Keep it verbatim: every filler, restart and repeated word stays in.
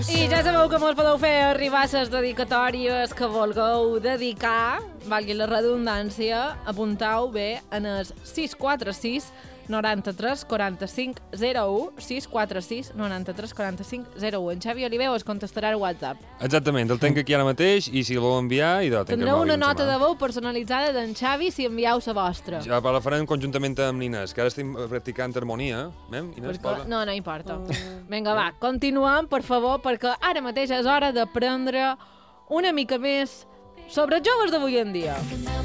I ja sabeu que mos podeu fer arribar les dedicatòries que vulgueu dedicar, valgui la redundància, apuntau bé en el sis quatre sis noranta-tres quaranta-cinc zero u, sis quatre sis noranta-tres quaranta-cinc zero u. En Xavi Oliveu es contestarà al WhatsApp. Exactament, el tenc aquí ara mateix i si el vau enviar... I tindreu una nota de veu personalitzada d'en Xavi si envieu la vostra. Ja la farem conjuntament amb l'Inés, que ara estem practicant harmonia. Eh? Inés, perquè... No, no importa. Vinga, va, continuem, per favor, perquè ara mateix és hora d'aprendre una mica més sobre joves d'avui en dia.